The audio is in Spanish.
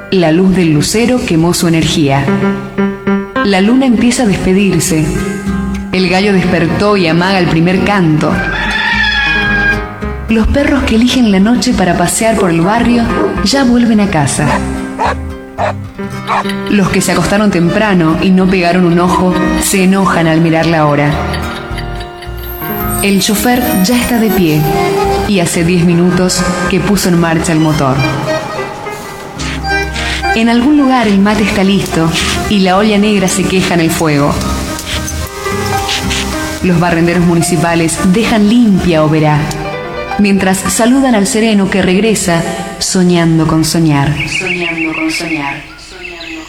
La luz del lucero quemó su energía. La luna empieza a despedirse. El gallo despertó y amaga el primer canto. Los perros que eligen la noche para pasear por el barrio ya vuelven a casa. Los que se acostaron temprano y no pegaron un ojo se enojan al mirar la hora. El chofer ya está de pie y hace 10 minutos que puso en marcha el motor. En algún lugar el mate está listo y la olla negra se queja en el fuego. Los barrenderos municipales dejan limpia Oberá, mientras saludan al sereno que regresa soñando con soñar. Soñando con soñar.